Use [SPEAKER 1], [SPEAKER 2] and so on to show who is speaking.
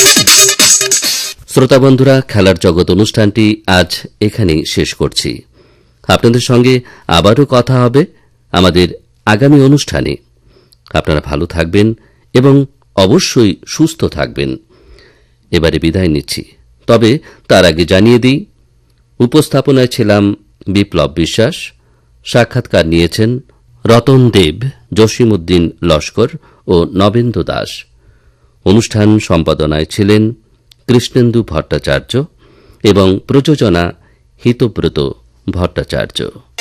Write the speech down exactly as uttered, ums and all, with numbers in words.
[SPEAKER 1] শ্রোতা বন্ধুরা, খেলার জগৎ অনুষ্ঠানটি আজ এখানেই শেষ করছি। আপনাদের সঙ্গে আবারও কথা হবে আমাদের আগামী অনুষ্ঠানে। আপনারা ভালো থাকবেন এবং অবশ্যই সুস্থ থাকবেন। এবারে বিদায় নিচ্ছি, তবে তার আগে জানিয়ে দিই, উপস্থাপনায় ছিলাম বিপ্লব বিশ্বাস, সাক্ষাৎকার নিয়েছেন রতন দেব, জসিমউদ্দিন লস্কর ও নবেন্দু দাস। অনুষ্ঠান সম্পাদনায় ছিলেন কৃষ্ণেন্দু ভট্টাচার্য এবং প্রযোজনা হিতব্রত ভট্টাচার্য।